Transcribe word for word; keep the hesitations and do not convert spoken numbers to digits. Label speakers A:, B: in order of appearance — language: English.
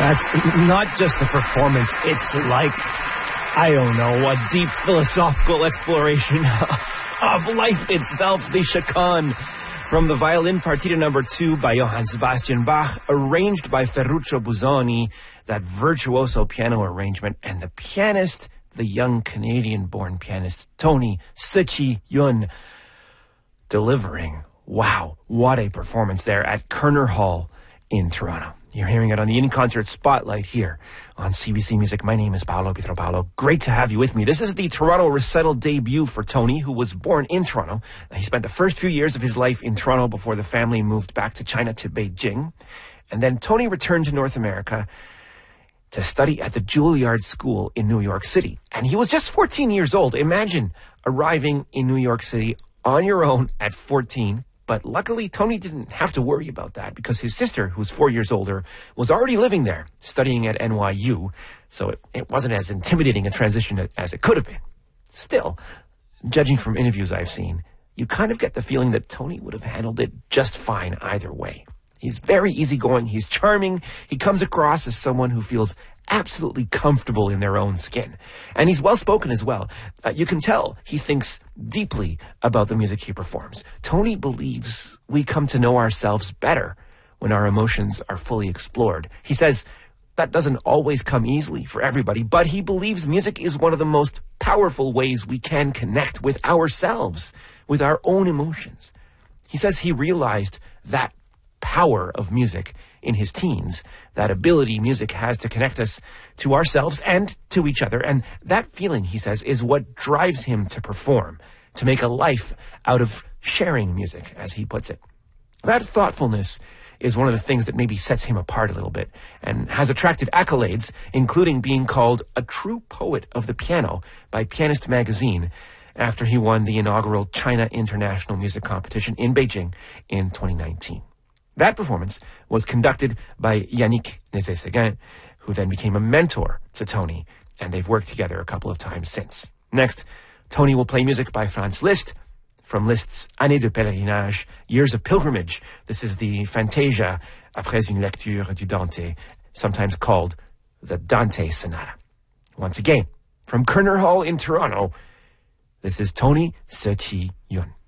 A: That's not just a performance. It's like, I don't know, a deep philosophical exploration of life itself. The Chaconne from the violin partita number two by Johann Sebastian Bach, arranged by Ferruccio Busoni, that virtuoso piano arrangement, and the pianist, the young Canadian-born pianist, Tony Tzu-Chi Yun, delivering. Wow, what a performance there at Kerner Hall in Toronto. You're hearing it on the In Concert Spotlight here on C B C Music. My name is Paolo Pietropalo. Great to have you with me. This is the Toronto recital debut for Tony, who was born in Toronto. He spent the first few years of his life in Toronto before the family moved back to China, to Beijing. And then Tony returned to North America to study at the Juilliard School in New York City. And he was just fourteen years old. Imagine arriving in New York City on your own at fourteen. But luckily, Tony didn't have to worry about that because his sister, who's four years older, was already living there, studying at N Y U. So it, it wasn't as intimidating a transition as it could have been. Still, judging from interviews I've seen, you kind of get the feeling that Tony would have handled it just fine either way. He's very easygoing. He's charming. He comes across as someone who feels absolutely comfortable in their own skin. And he's well-spoken as well. Uh, you can tell he thinks deeply about the music he performs. Tony believes we come to know ourselves better when our emotions are fully explored. He says that doesn't always come easily for everybody, but he believes music is one of the most powerful ways we can connect with ourselves, with our own emotions. He says he realized that power of music in his teens, that ability music has to connect us to ourselves and to each other. And that feeling, he says, is what drives him to perform, to make a life out of sharing music, as he puts it. That thoughtfulness is one of the things that maybe sets him apart a little bit and has attracted accolades, including being called a true poet of the piano by Pianist Magazine after he won the inaugural China International Music Competition in Beijing in twenty nineteen. That performance was conducted by Yannick Nézet-Séguin, who then became a mentor to Tony, and they've worked together a couple of times since. Next, Tony will play music by Franz Liszt from Liszt's Années de Pèlerinage, Years of Pilgrimage. This is the Fantasia après une lecture du Dante, sometimes called the Dante Sonata. Once again, from Kerner Hall in Toronto, this is Tony Tzu-Chi Yun.